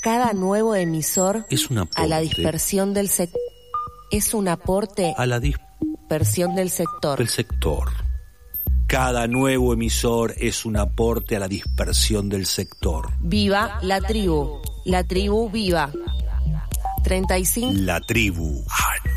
Cada nuevo emisor es un aporte a la dispersión del sector. Es un aporte a la dispersión del sector. Cada nuevo emisor es un aporte a la dispersión del sector. Viva la tribu. La tribu viva. 35. La tribu.